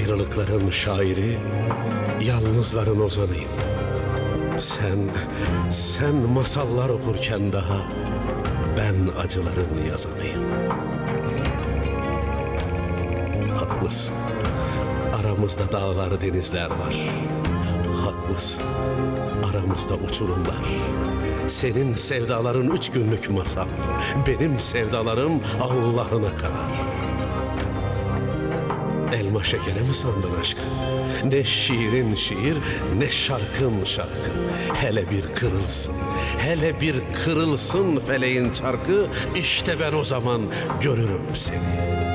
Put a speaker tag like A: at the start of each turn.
A: Ayrılıkların şairi, yalnızların ozanıyım. Sen masallar okurken daha ben acıların yazanıyım. Haklısın. Aramızda dağlar, denizler var. Haklısın. Aramızda uçurumlar. Senin sevdaların 3 günlük masal. Benim sevdalarım Allah'ına kadar. Elma şekere mi sandın aşkı? Ne şiirin şiir, ne şarkın şarkı. Hele bir kırılsın, hele bir kırılsın feleğin çarkı. İşte ben o zaman görürüm seni.